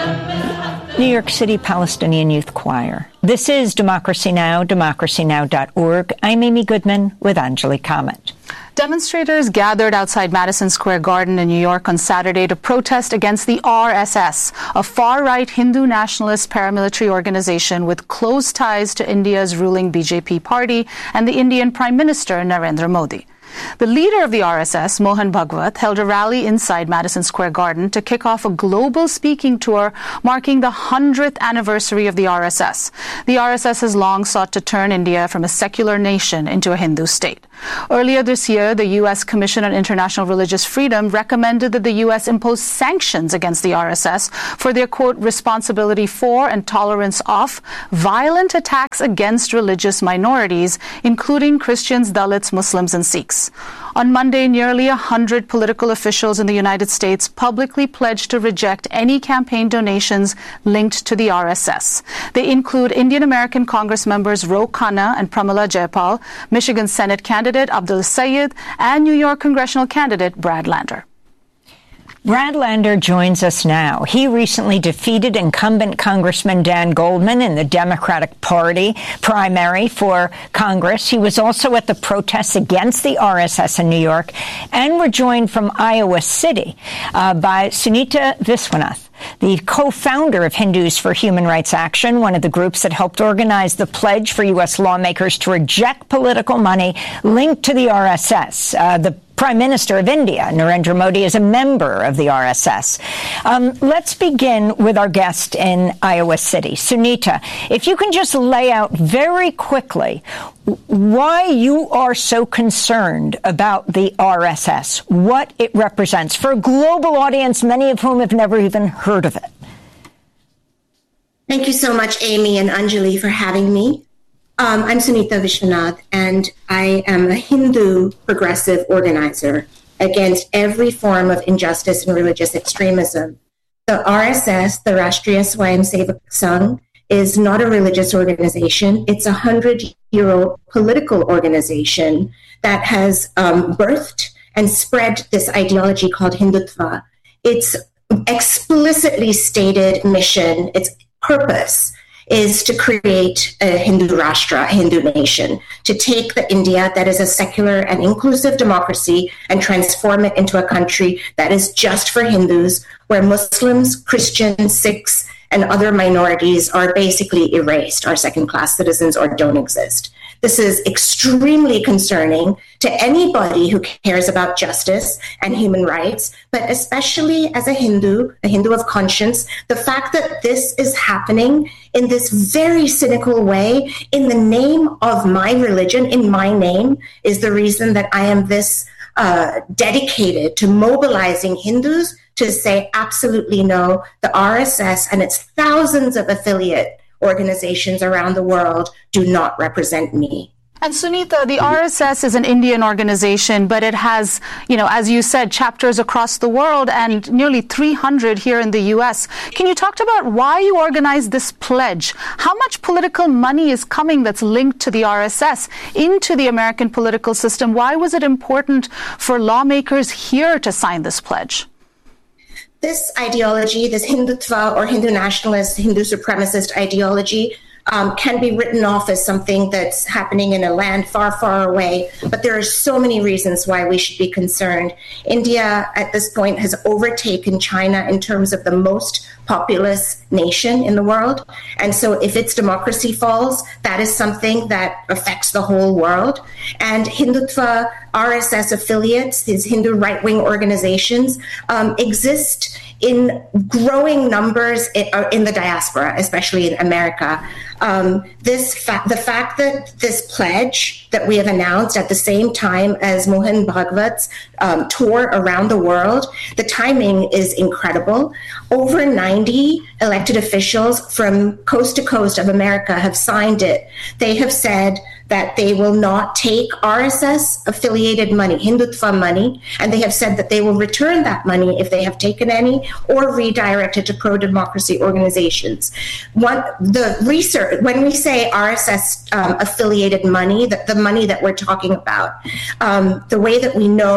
New York City Palestinian Youth Choir. This is Democracy Now!, democracynow.org. I'm Amy Goodman with Anjali Kamat. Demonstrators gathered outside Madison Square Garden in New York on Saturday to protest against the RSS, a far-right Hindu nationalist paramilitary organization with close ties to India's ruling BJP party and the Indian Prime Minister Narendra Modi. The leader of the RSS, Mohan Bhagwat, held a rally inside Madison Square Garden to kick off a global speaking tour marking the 100th anniversary of the RSS. The RSS has long sought to turn India from a secular nation into a Hindu state. Earlier this year, the U.S. Commission on International Religious Freedom recommended that the U.S. impose sanctions against the RSS for their, quote, responsibility for and tolerance of violent attacks against religious minorities, including Christians, Dalits, Muslims, and Sikhs. On Monday, nearly 100 political officials in the United States publicly pledged to reject any campaign donations linked to the RSS. They include Indian American Congress members Ro Khanna and Pramila Jayapal, Michigan Senate candidate Abdul Sayed, and New York congressional candidate Brad Lander. Brad Lander joins us now. He recently defeated incumbent Congressman Dan Goldman in the Democratic Party primary for Congress. He was also at the protests against the RSS in New York. And we're joined from Iowa City by Sunita Viswanath, the co-founder of Hindus for Human Rights Action, one of the groups that helped organize the pledge for U.S. lawmakers to reject political money linked to the RSS. The Prime Minister of India, Narendra Modi, is a member of the RSS. Let's begin with our guest in Iowa City. Sunita, if you can just lay out very quickly why you are so concerned about the RSS, what it represents for a global audience, many of whom have never even heard of it. Thank you so much, Amy and Anjali, for having me. I'm Sunita Viswanath, and I am a Hindu progressive organizer against every form of injustice and religious extremism. The RSS, the Rashtriya Swayamsevak Sangh, is not a religious organization. It's a 100-year-old political organization that has birthed and spread this ideology called Hindutva. Its explicitly stated mission, its purpose, is to create a Hindu Rashtra, a Hindu nation, to take the India that is a secular and inclusive democracy and transform it into a country that is just for Hindus, where Muslims, Christians, Sikhs, and other minorities are basically erased, are second-class citizens or don't exist. This is extremely concerning to anybody who cares about justice and human rights, but especially as a Hindu of conscience, the fact that this is happening in this very cynical way in the name of my religion, in my name, is the reason that I am this dedicated to mobilizing Hindus to say absolutely no. The RSS and its thousands of affiliate organizations around the world do not represent me. And Sunita, the RSS is an Indian organization, but it has, as you said, chapters across the world and nearly 300 here in the U.S. Can you talk about why you organized this pledge? How much political money is coming that's linked to the RSS into the American political system? Why was it important for lawmakers here to sign this pledge? This ideology, this Hindutva or Hindu nationalist, Hindu supremacist ideology, can be written off as something that's happening in a land far, far away. But there are so many reasons why we should be concerned. India, at this point, has overtaken China in terms of the most populous nation in the world. And so if its democracy falls, that is something that affects the whole world. And Hindutva, RSS affiliates, these Hindu right-wing organizations, exist in growing numbers in the diaspora, especially in America. The fact that this pledge that we have announced at the same time as Mohan Bhagwat's tour around the world, the timing is incredible. Over 90 elected officials from coast to coast of America have signed it. They have said that they will not take RSS-affiliated money, Hindutva money, and they have said that they will return that money if they have taken any or redirect it to pro-democracy organizations. The research, when we say RSS-affiliated money, the money that we're talking about, the way that we know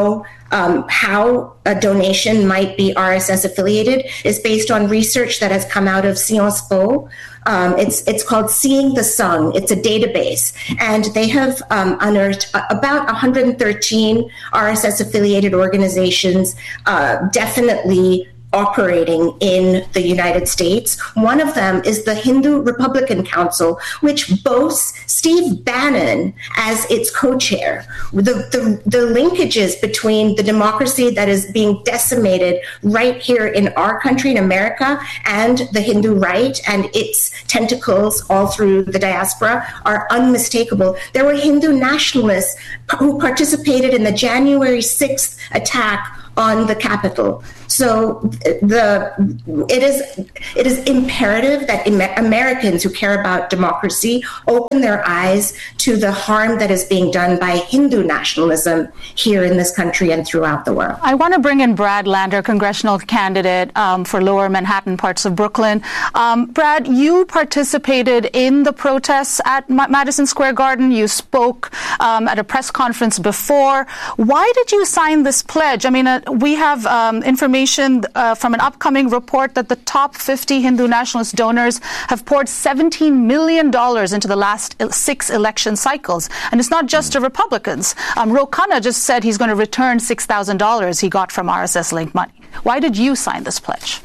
how a donation might be RSS affiliated is based on research that has come out of Sciences Po. It's called Seeing the Sung. It's a database, and they have unearthed about 113 RSS affiliated organizations, definitely operating in the United States. One of them is the Hindu Republican Council, which boasts Steve Bannon as its co-chair. The linkages between the democracy that is being decimated right here in our country, in America, and the Hindu right and its tentacles all through the diaspora are unmistakable. There were Hindu nationalists who participated in the January 6th attack on the Capitol. So it is imperative that Americans who care about democracy open their eyes to the harm that is being done by Hindu nationalism here in this country and throughout the world. I want to bring in Brad Lander, congressional candidate for Lower Manhattan, parts of Brooklyn. Brad, you participated in the protests at Madison Square Garden. You spoke at a press conference before. Why did you sign this pledge? I mean, we have information from an upcoming report that the top 50 Hindu nationalist donors have poured $17 million into the last 6 election cycles. And it's not just to Republicans. Ro Khanna just said he's going to return $6,000 he got from RSS-linked money. Why did you sign this pledge?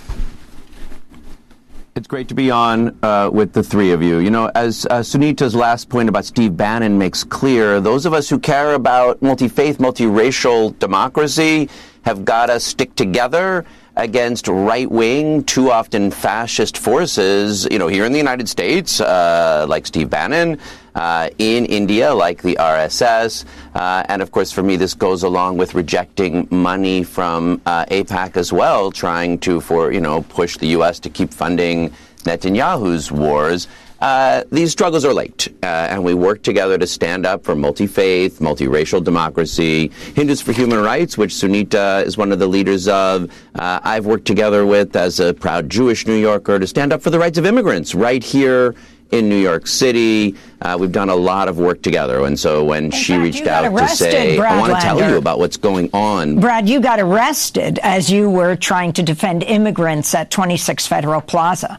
It's great to be on with the three of you. You know, as Sunita's last point about Steve Bannon makes clear, those of us who care about multi-faith, multiracial democracy have got to stick together against right-wing, too often fascist forces, you know, here in the United States, like Steve Bannon, in India, like the RSS. And of course, for me, this goes along with rejecting money from AIPAC as well, trying to, push the U.S. to keep funding Netanyahu's wars. These struggles are linked, and we work together to stand up for multi-faith, multiracial democracy. Hindus for Human Rights, which Sunita is one of the leaders of, I've worked together with as a proud Jewish New Yorker to stand up for the rights of immigrants right here in New York City. We've done a lot of work together, and so when she reached out to say, I want to tell you about what's going on. Brad, you got arrested as you were trying to defend immigrants at 26 Federal Plaza.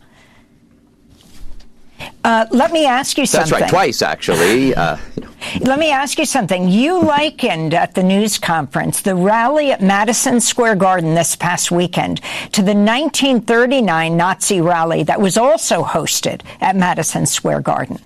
Let me ask you something. That's right, twice, actually. Let me ask you something. You likened at the news conference the rally at Madison Square Garden this past weekend to the 1939 Nazi rally that was also hosted at Madison Square Garden.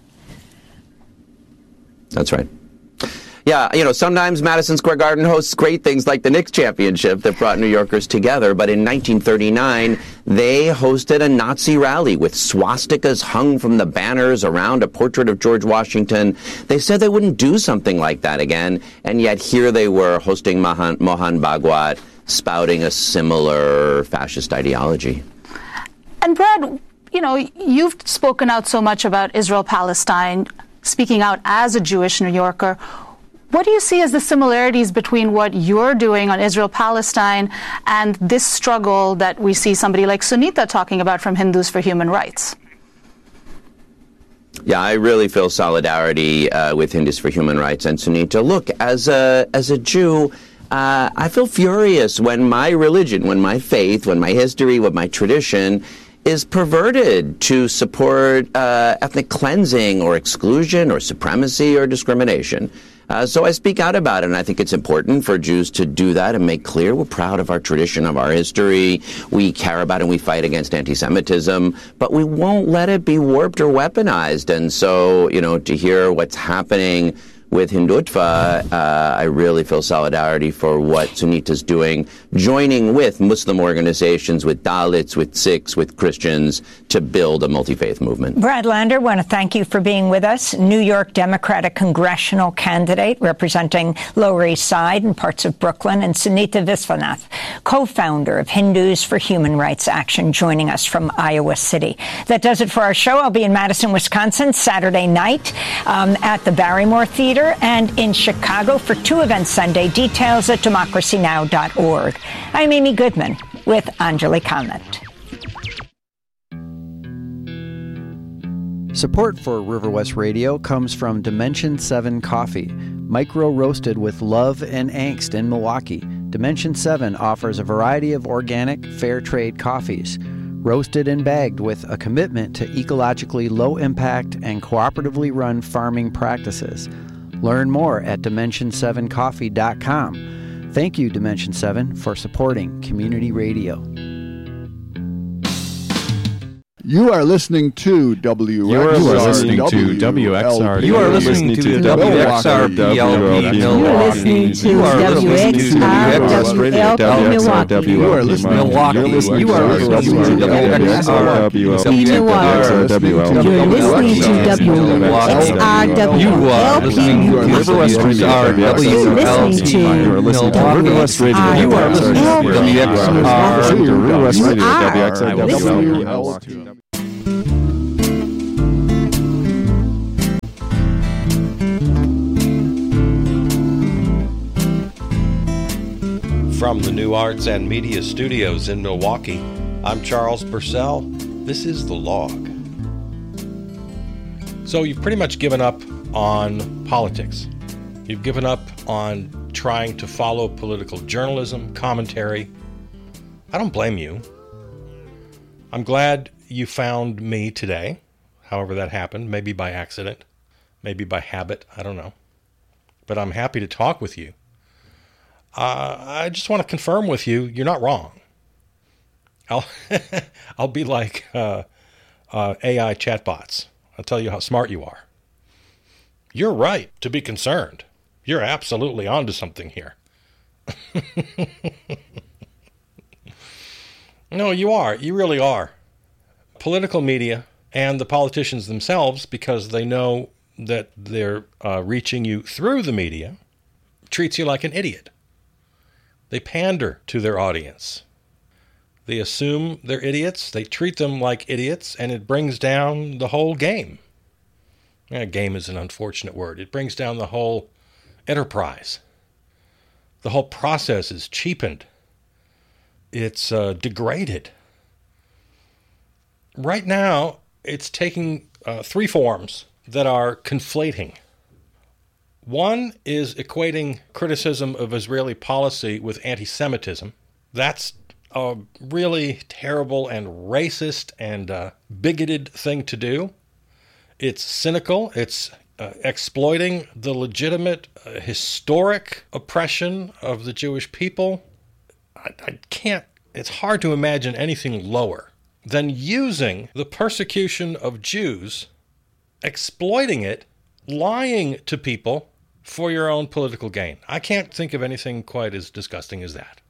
That's right. Yeah, sometimes Madison Square Garden hosts great things like the Knicks championship that brought New Yorkers together. But in 1939, they hosted a Nazi rally with swastikas hung from the banners around a portrait of George Washington. They said they wouldn't do something like that again. And yet here they were hosting Mohan Bhagwat, spouting a similar fascist ideology. And Brad, you've spoken out so much about Israel-Palestine, speaking out as a Jewish New Yorker. What do you see as the similarities between what you're doing on Israel-Palestine and this struggle that we see somebody like Sunita talking about from Hindus for Human Rights? Yeah, I really feel solidarity with Hindus for Human Rights and Sunita. Look, as a Jew, I feel furious when my religion, when my faith, when my history, when my tradition is perverted to support ethnic cleansing or exclusion or supremacy or discrimination. So I speak out about it, and I think it's important for Jews to do that and make clear we're proud of our tradition, of our history. We care about and we fight against anti-Semitism, but we won't let it be warped or weaponized. And so, to hear what's happening with Hindutva, I really feel solidarity for what Sunita's doing, joining with Muslim organizations, with Dalits, with Sikhs, with Christians, to build a multi-faith movement. Brad Lander, I want to thank you for being with us. New York Democratic congressional candidate representing Lower East Side and parts of Brooklyn, and Sunita Viswanath, co-founder of Hindus for Human Rights Action, joining us from Iowa City. That does it for our show. I'll be in Madison, Wisconsin, Saturday night at the Barrymore Theater, and in Chicago for 2 events Sunday. Details at democracynow.org. I'm Amy Goodman with Anjali Comment. Support for River West Radio comes from Dimension 7 Coffee, Micro-roasted with love and angst in Milwaukee, Dimension 7 offers a variety of organic, fair trade coffees, roasted and bagged with a commitment to ecologically low-impact and cooperatively run farming practices. Learn more at Dimension7Coffee.com. Thank you, Dimension 7, for supporting community radio. You are listening to WXR. You are listening to WXR. You are listening to WXR BLP Milwaukee. You are listening to WXR Milwaukee. You are listening to Milwaukee. You are listening to WXR Milwaukee. You are listening to WXR WXR. From the New Arts and Media Studios in Milwaukee, I'm Charles Purcell. This is The Log. So you've pretty much given up on politics. You've given up on trying to follow political journalism, commentary. I don't blame you. I'm glad you found me today, however that happened, maybe by accident, maybe by habit, I don't know. But I'm happy to talk with you. I just want to confirm with you, you're not wrong. I'll be like AI chatbots. I'll tell you how smart you are. You're right to be concerned. You're absolutely onto something here. No, you are. You really are. Political media and the politicians themselves, because they know that they're reaching you through the media, treats you like an idiot. They pander to their audience. They assume they're idiots. They treat them like idiots, and it brings down the whole game. Game is an unfortunate word. It brings down the whole enterprise. The whole process is cheapened. It's degraded. Right now, it's taking three forms that are conflating. One is equating criticism of Israeli policy with anti-Semitism. That's a really terrible and racist and bigoted thing to do. It's cynical. It's exploiting the legitimate historic oppression of the Jewish people. I can't, it's hard to imagine anything lower than using the persecution of Jews, exploiting it, lying to people for your own political gain. I can't think of anything quite as disgusting as that.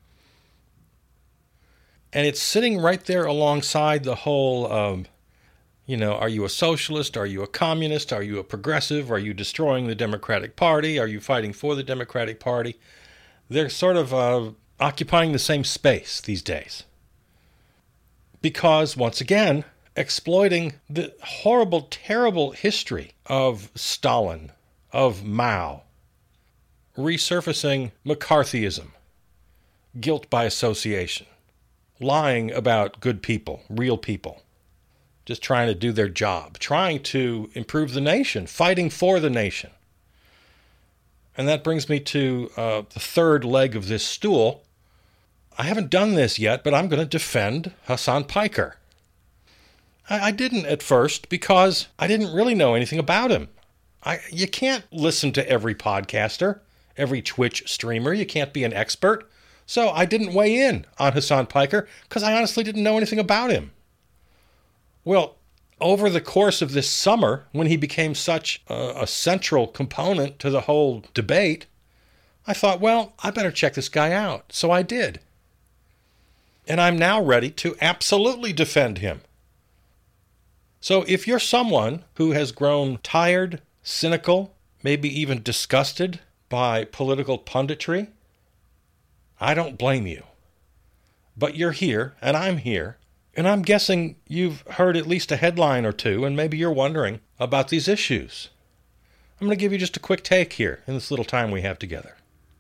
And it's sitting right there alongside the whole, are you a socialist? Are you a communist? Are you a progressive? Are you destroying the Democratic Party? Are you fighting for the Democratic Party? They're sort of occupying the same space these days. Because, once again, exploiting the horrible, terrible history of Stalin, of Mao, resurfacing McCarthyism, guilt by association, lying about good people, real people, just trying to do their job, trying to improve the nation, fighting for the nation. And that brings me to the third leg of this stool. I haven't done this yet, but I'm going to defend Hasan Piker. I didn't at first because I didn't really know anything about him. You can't listen to every podcaster, every Twitch streamer. You can't be an expert. So I didn't weigh in on Hasan Piker because I honestly didn't know anything about him. Well, over the course of this summer, when he became such a central component to the whole debate, I thought, well, I better check this guy out. So I did. And I'm now ready to absolutely defend him. So if you're someone who has grown tired, cynical, maybe even disgusted by political punditry, I don't blame you. But you're here, and I'm here, and I'm guessing you've heard at least a headline or two, and maybe you're wondering about these issues. I'm going to give you just a quick take here in this little time we have together.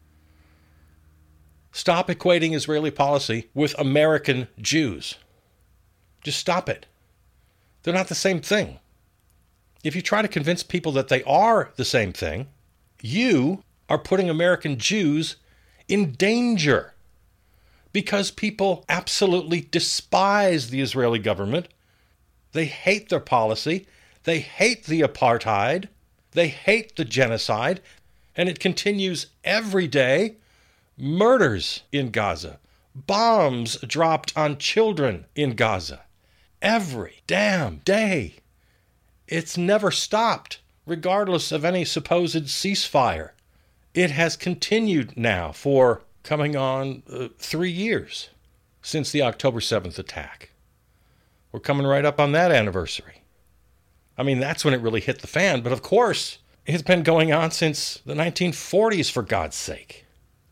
Stop equating Israeli policy with American Jews. Just stop it. They're not the same thing. If you try to convince people that they are the same thing, You are putting American Jews in danger because people absolutely despise the Israeli government. They hate their policy. They hate the apartheid. They hate the genocide. And it continues every day. Murders in Gaza. Bombs dropped on children in Gaza. Every damn day. It's never stopped, regardless of any supposed ceasefire. It has continued now for coming on 3 years since the October 7th attack. We're coming right up on that anniversary. I mean, that's when it really hit the fan. But of course, it's been going on since the 1940s, for God's sake.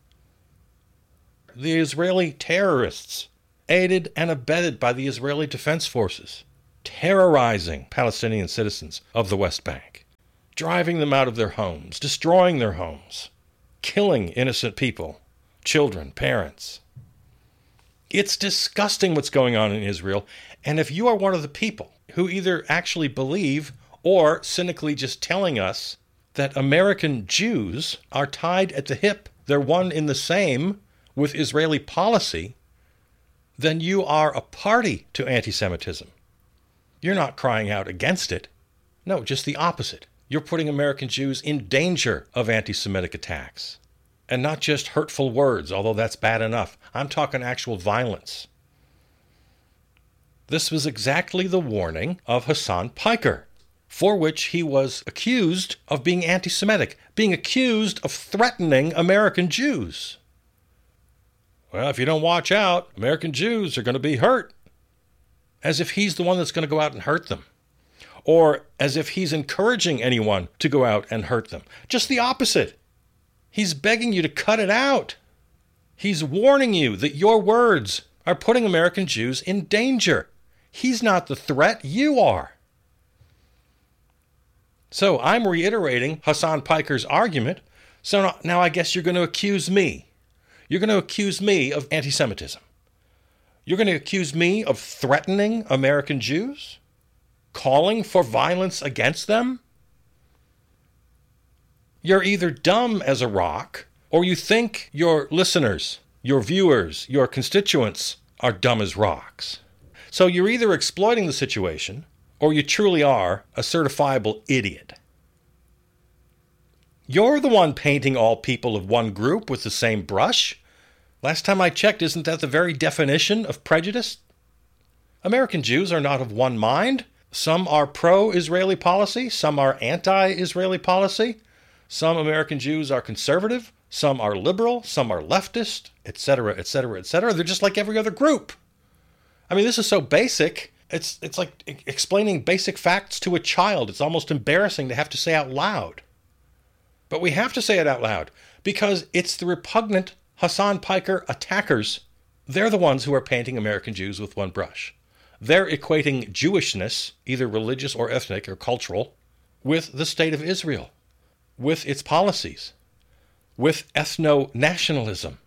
The Israeli terrorists, aided and abetted by the Israeli Defense Forces, terrorizing Palestinian citizens of the West Bank, driving them out of their homes, destroying their homes, killing innocent people, children, parents. It's disgusting what's going on in Israel. And if you are one of the people who either actually believe or cynically just telling us that American Jews are tied at the hip, they're one in the same with Israeli policy, then you are a party to anti-Semitism. You're not crying out against it. No, just the opposite. You're putting American Jews in danger of anti-Semitic attacks. And not just hurtful words, although that's bad enough. I'm talking actual violence. This was exactly the warning of Hassan Piker, for which he was accused of being anti-Semitic, being accused of threatening American Jews. Well, if you don't watch out, American Jews are going to be hurt. As if he's the one that's going to go out and hurt them. Or as if he's encouraging anyone to go out and hurt them. Just the opposite. He's begging you to cut it out. He's warning you that your words are putting American Jews in danger. He's not the threat, you are. So I'm reiterating Hassan Piker's argument. So now I guess you're going to accuse me. You're going to accuse me of anti-Semitism. You're going to accuse me of threatening American Jews? Calling for violence against them? You're either dumb as a rock, or you think your listeners, your viewers, your constituents are dumb as rocks. So you're either exploiting the situation, or you truly are a certifiable idiot. You're the one painting all people of one group with the same brush. Last time I checked, isn't that the very definition of prejudice? American Jews are not of one mind. Some are pro-Israeli policy, some are anti-Israeli policy. Some American Jews are conservative, some are liberal, some are leftist, etc., etc., etc. They're just like every other group. I mean, this is so basic. It's like explaining basic facts to a child. It's almost embarrassing to have to say out loud. But we have to say it out loud because it's the repugnant Hassan Piker attackers. They're the ones who are painting American Jews with one brush. They're equating Jewishness, either religious or ethnic or cultural, with the state of Israel, with its policies, with ethno-nationalism.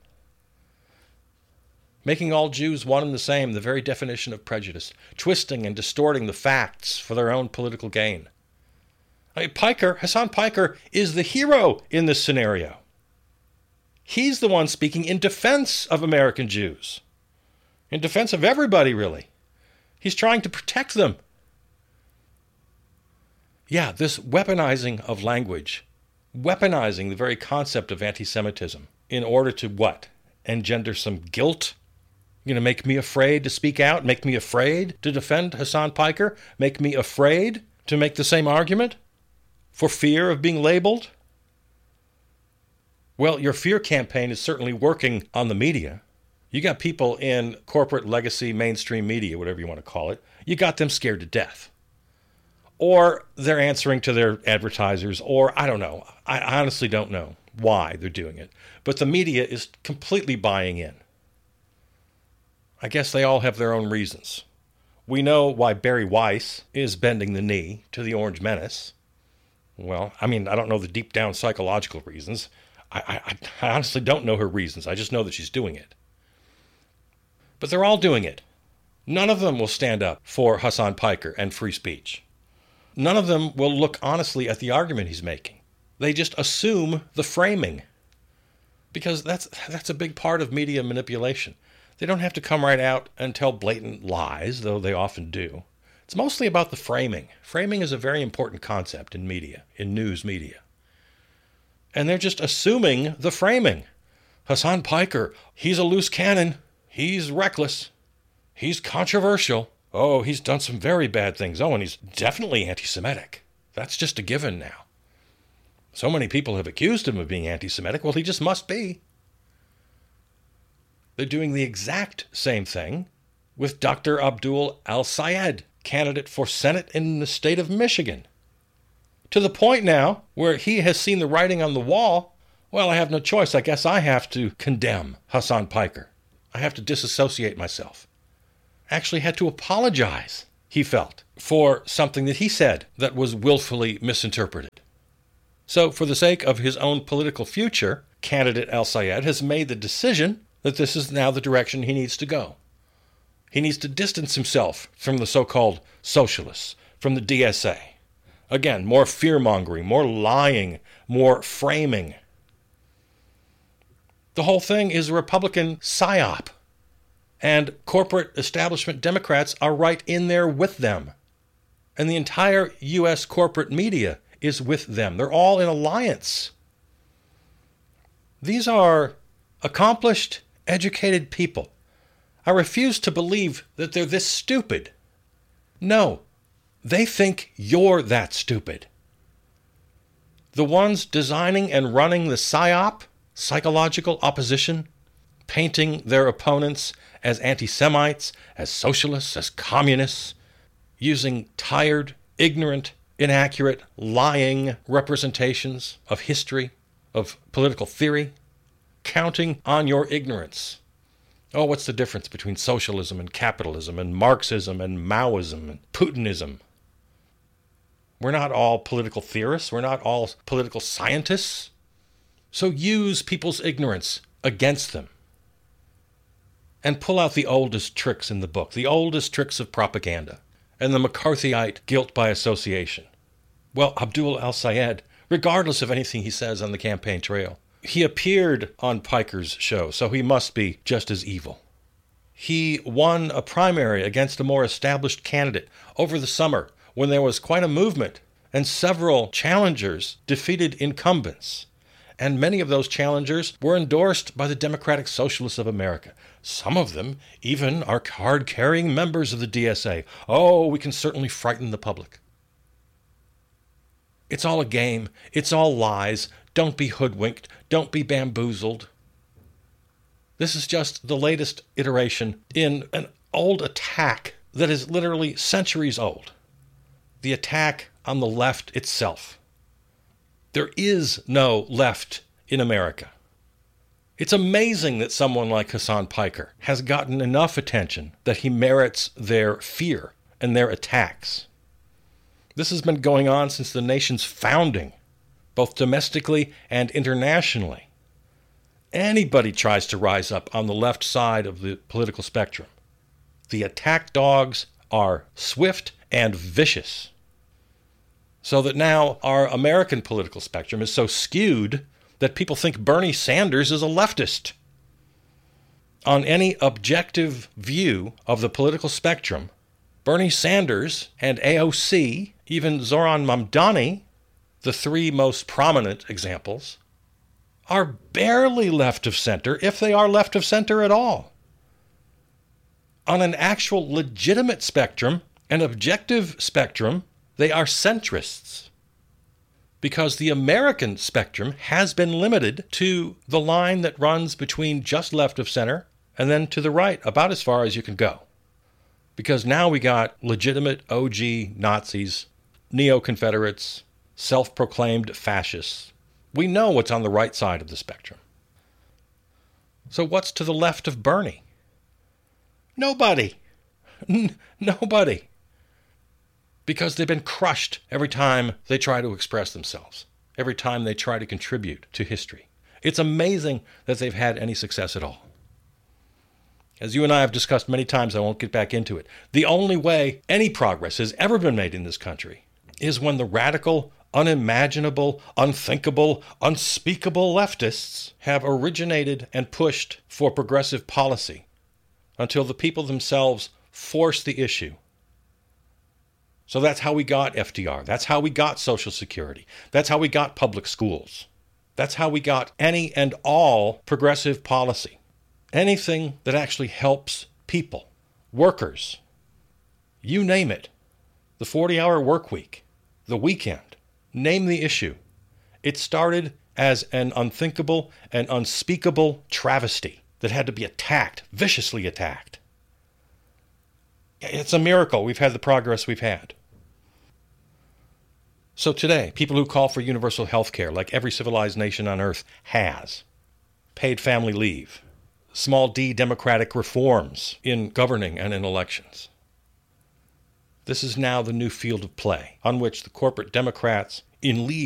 Making all Jews one and the same, the very definition of prejudice, twisting and distorting the facts for their own political gain. I mean, Hassan Piker is the hero in this scenario. He's the one speaking in defense of American Jews, in defense of everybody, really. He's trying to protect them. Yeah, this weaponizing of language, weaponizing the very concept of anti-Semitism in order to what? Engender some guilt? Make me afraid to speak out, make me afraid to defend Hassan Piker, make me afraid to make the same argument for fear of being labeled? Well, your fear campaign is certainly working on the media. You got people in corporate legacy mainstream media, whatever you want to call it, you got them scared to death. Or they're answering to their advertisers, or I don't know. I honestly don't know why they're doing it. But the media is completely buying in. I guess they all have their own reasons. We know why Barry Weiss is bending the knee to the Orange Menace. Well, I mean, I don't know the deep down psychological reasons. I honestly don't know her reasons. I just know that she's doing it. But they're all doing it. None of them will stand up for Hassan Piker and free speech. None of them will look honestly at the argument he's making. They just assume the framing, because that's a big part of media manipulation. They don't have to come right out and tell blatant lies, though they often do. It's mostly about the framing. Framing is a very important concept in media, in news media. And they're just assuming the framing. Hasan Piker, he's a loose cannon. He's reckless. He's controversial. Oh, he's done some very bad things. Oh, and he's definitely anti-Semitic. That's just a given now. So many people have accused him of being anti-Semitic. Well, he just must be. They're doing the exact same thing with Dr. Abdul al-Sayed, candidate for Senate in the state of Michigan. To the point now where he has seen the writing on the wall. Well, I have no choice. I guess I have to condemn Hasan Piker. I have to disassociate myself. Actually had to apologize, he felt, for something that he said that was willfully misinterpreted. So, for the sake of his own political future, candidate al-Sayed has made the decision that this is now the direction he needs to go. He needs to distance himself from the so-called socialists, from the DSA. Again, more fear-mongering, more lying, more framing. The whole thing is a Republican psyop. And corporate establishment Democrats are right in there with them. And the entire U.S. corporate media is with them. They're all in alliance. These are accomplished, educated people. I refuse to believe that they're this stupid. No, they think you're that stupid. The ones designing and running the PSYOP, psychological opposition, painting their opponents as anti-Semites, as socialists, as communists, using tired, ignorant, inaccurate, lying representations of history, of political theory, counting on your ignorance. Oh, what's the difference between socialism and capitalism and Marxism and Maoism and Putinism? We're not all political theorists. We're not all political scientists. So use people's ignorance against them. And pull out the oldest tricks in the book, the oldest tricks of propaganda, and the McCarthyite guilt by association. Well, Abdul al-Sayed, regardless of anything he says on the campaign trail, he appeared on Piker's show, so he must be just as evil. He won a primary against a more established candidate over the summer when there was quite a movement, and several challengers defeated incumbents. And many of those challengers were endorsed by the Democratic Socialists of America. Some of them even are card-carrying members of the DSA. Oh, we can certainly frighten the public. It's all a game. It's all lies. Don't be hoodwinked. Don't be bamboozled. This is just the latest iteration in an old attack that is literally centuries old. The attack on the left itself. There is no left in America. It's amazing that someone like Hasan Piker has gotten enough attention that he merits their fear and their attacks. This has been going on since the nation's founding, both domestically and internationally. Anybody tries to rise up on the left side of the political spectrum. The attack dogs are swift and vicious. So that now our American political spectrum is so skewed that people think Bernie Sanders is a leftist. On any objective view of the political spectrum, Bernie Sanders and AOC, even Zoran Mamdani, the three most prominent examples, are barely left of center, if they are left of center at all. On an actual legitimate spectrum, an objective spectrum, they are centrists. Because the American spectrum has been limited to the line that runs between just left of center and then to the right, about as far as you can go. Because now we got legitimate OG Nazis, neo-Confederates, self-proclaimed fascists. We know what's on the right side of the spectrum. So what's to the left of Bernie? Nobody. Nobody. Because they've been crushed every time they try to express themselves, every time they try to contribute to history. It's amazing that they've had any success at all. As you and I have discussed many times, I won't get back into it. The only way any progress has ever been made in this country is when the radical, unimaginable, unthinkable, unspeakable leftists have originated and pushed for progressive policy until the people themselves forced the issue. So that's how we got FDR. That's how we got Social Security. That's how we got public schools. That's how we got any and all progressive policy. Anything that actually helps people, workers, you name it. The 40-hour work week, the weekend, name the issue. It started as an unthinkable and unspeakable travesty that had to be attacked, viciously attacked. It's a miracle we've had the progress we've had. So today, people who call for universal health care, like every civilized nation on earth has, paid family leave, small d democratic reforms in governing and in elections. This is now the new field of play on which the corporate Democrats in league